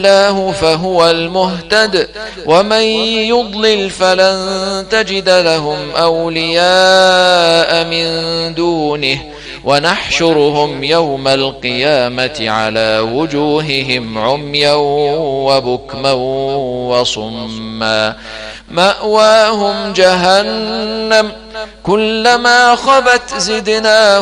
الله فهو المهتد ومن يضلل فلن تجد لهم أولياء من دونه ونحشرهم يوم القيامة على وجوههم عميا وبكما وصما مأواهم جهنم كلما خبت زدناهم